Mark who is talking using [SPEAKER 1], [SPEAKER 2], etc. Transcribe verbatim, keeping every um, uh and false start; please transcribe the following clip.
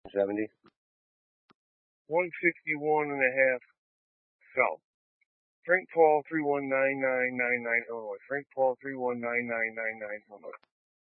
[SPEAKER 1] seventy.
[SPEAKER 2] one sixty-one and a half south. Frank Paul three one nine nine nine nine Illinois. Frank Paul three one nine nine nine nine Illinois.